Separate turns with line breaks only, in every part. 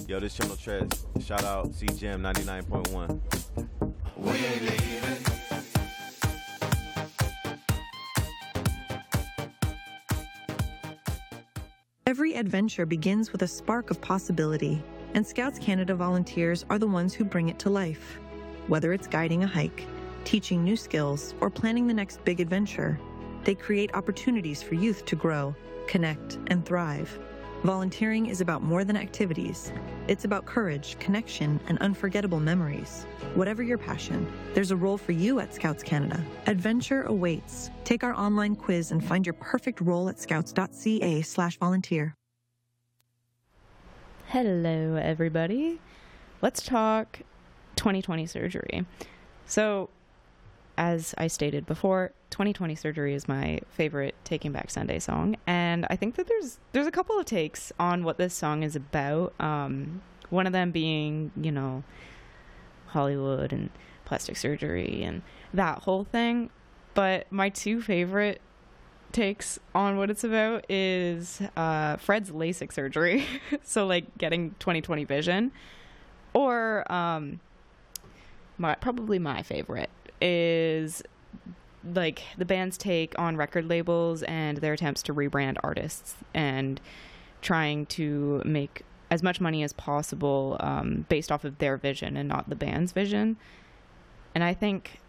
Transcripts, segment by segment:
Yo, this Channel Trez. Shout out CGM 99.1.
We ain't leaving.
Every adventure begins with a spark of possibility, and Scouts Canada volunteers are the ones who bring it to life. Whether it's guiding a hike, teaching new skills, or planning the next big adventure, they create opportunities for youth to grow, connect, and thrive. Volunteering is about more than activities. It's about courage, connection, and unforgettable memories. Whatever your passion, there's a role for you at Scouts Canada. Adventure awaits. Take our online quiz and find your perfect role at scouts.ca/volunteer.
Hello, everybody. Let's talk 2020 surgery. So, as I stated before, 2020 Surgery is my favorite Taking Back Sunday song, and I think that there's a couple of takes on what this song is about. One of them being, you know, Hollywood and plastic surgery and that whole thing. But my two favorite takes on what it's about is Fred's LASIK surgery, so like getting 20/20 vision, or probably my favorite is like the band's take on record labels and their attempts to rebrand artists and trying to make as much money as possible based off of their vision and not the band's vision. And I think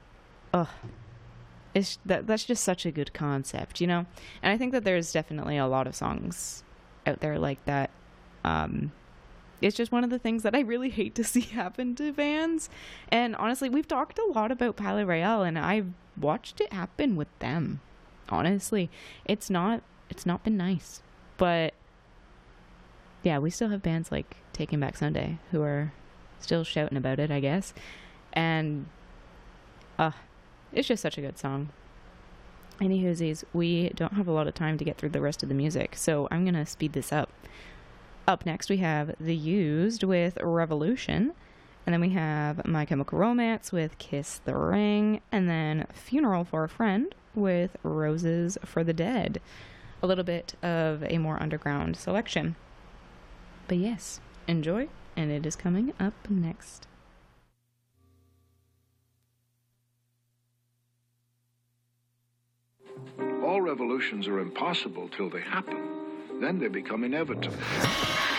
that's just such a good concept, you know? And I think that there's definitely a lot of songs out there like that. It's just one of the things that I really hate to see happen to bands. And honestly, we've talked a lot about Palais Royale, and I've watched it happen with them. Honestly, it's not been nice. But yeah, we still have bands like Taking Back Sunday who are still shouting about it, I guess. And it's just such a good song. Anywhoosies, we don't have a lot of time to get through the rest of the music, so I'm gonna speed this up. Up next, we have The Used with Revolution. And then we have My Chemical Romance with Kiss the Ring. And then Funeral for a Friend with Roses for the Dead. A little bit of a more underground selection. But yes, enjoy. And it is coming up next.
All revolutions are impossible till they happen. Then they become inevitable.